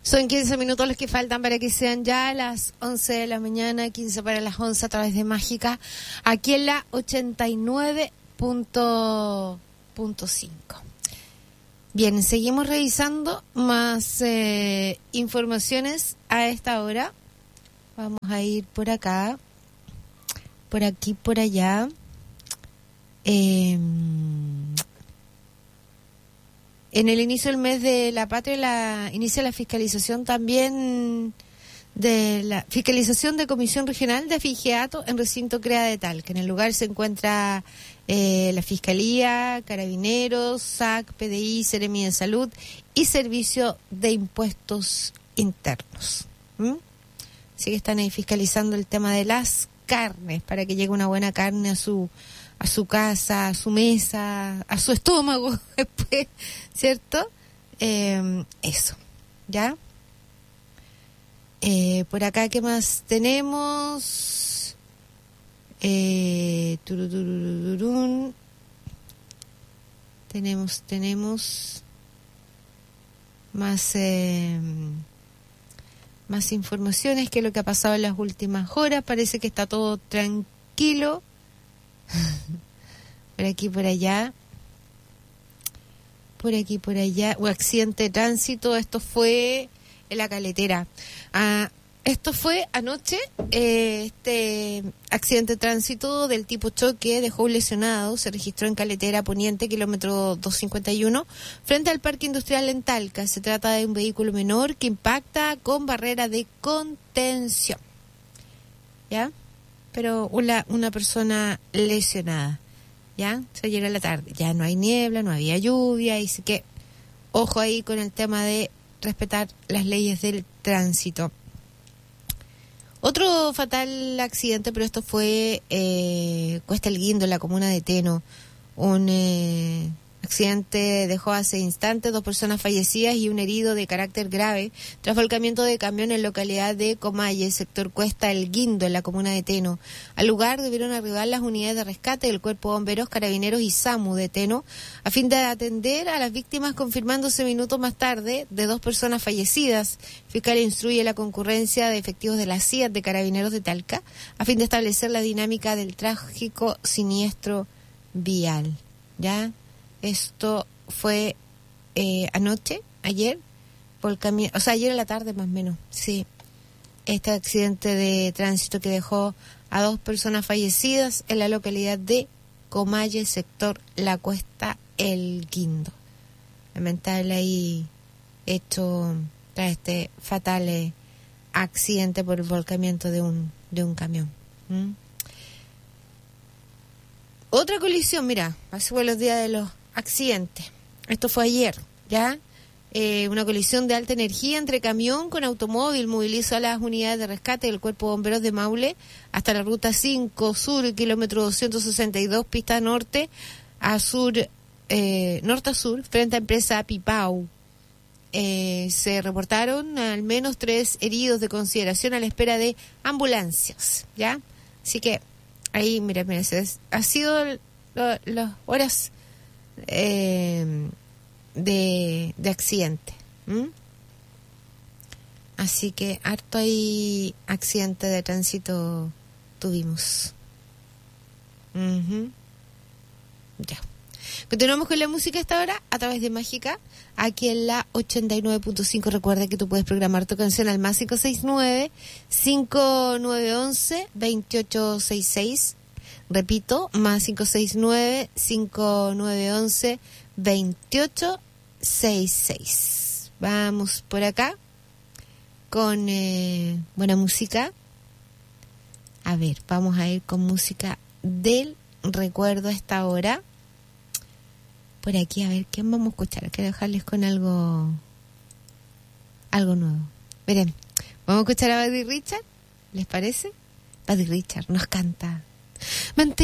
Son 15 minutos los que faltan para que sean ya las 11 de la mañana, 15 para las 11 a través de Mágica, aquí en la 89.5. Bien, seguimos revisando más informaciones a esta hora. Vamos a ir por acá, por aquí, por allá. En el inicio del mes de la patria inicia la fiscalización también de la fiscalización de Comisión Regional de Afigeato en recinto CREA de Talca. En el lugar se encuentra la Fiscalía, Carabineros, SAC, PDI, Seremi de Salud y Servicio de Impuestos Internos. Así que están ahí fiscalizando el tema de las carnes para que llegue una buena carne a su casa, a su mesa, a su estómago después, ¿cierto? Eso, ¿ya? Por acá, ¿qué más tenemos? Tenemos más informaciones que lo que ha pasado en las últimas horas. Parece que está todo tranquilo. Por aquí, por allá. Por aquí, por allá. Un accidente de tránsito. Esto fue en la Caletera. Esto fue anoche. Este accidente de tránsito del tipo choque dejó un lesionado. Se registró en Caletera Poniente, kilómetro 251, frente al Parque Industrial en Talca. Se trata de un vehículo menor que impacta con barrera de contención. ¿Ya? Pero una persona lesionada, ¿ya? Se llega a la tarde, ya no hay niebla, no había lluvia, así que ojo ahí con el tema de respetar las leyes del tránsito. Otro fatal accidente, pero esto fue Cuesta El Guindo, en la comuna de Teno. Un accidente dejó hace instantes 2 personas fallecidas y un herido de carácter grave tras volcamiento de camión en localidad de Comalle, sector Cuesta El Guindo, en la comuna de Teno. Al lugar debieron arribar las unidades de rescate del Cuerpo de Bomberos, Carabineros y SAMU de Teno a fin de atender a las víctimas, confirmándose minutos más tarde de 2 personas fallecidas. Fiscal instruye la concurrencia de efectivos de la CIA de Carabineros de Talca a fin de establecer la dinámica del trágico siniestro vial. ¿Ya? Esto fue ayer a la tarde más o menos, sí. Este accidente de tránsito que dejó a 2 personas fallecidas en la localidad de Comalle, sector La Cuesta El Guindo. Lamentable ahí hecho tras este fatal accidente por el volcamiento de un camión. Otra colisión, mira, hace buenos días de los accidentes. Esto fue ayer, ¿ya? Una colisión de alta energía entre camión con automóvil movilizó a las unidades de rescate del Cuerpo de Bomberos de Maule hasta la ruta 5 sur, kilómetro 262, pista norte a sur, norte a sur, frente a empresa Pipau. Se reportaron al menos 3 heridos de consideración a la espera de ambulancias, ¿ya? Así que ahí, mira, ha sido las horas de accidente. Así que harto ahí accidente de tránsito tuvimos. Ya. Continuamos con la música a esta hora a través de Mágica, aquí en la 89.5. Recuerda que tú puedes programar tu canción al más 569-5911-2866. Repito, más 569-5911-2866. Vamos por acá con buena música. A ver, vamos a ir con música del recuerdo a esta hora. Por aquí, a ver, ¿quién vamos a escuchar? Hay que dejarles con algo nuevo. Miren, vamos a escuchar a Buddy Richard, ¿les parece? Buddy Richard nos canta.